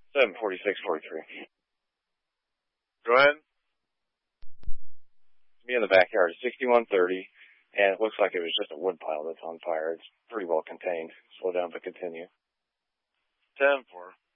74643. Go ahead. Me in the backyard, 6130, and it looks like it was just a wood pile that's on fire. It's pretty well contained. Slow down, but continue. 10-4.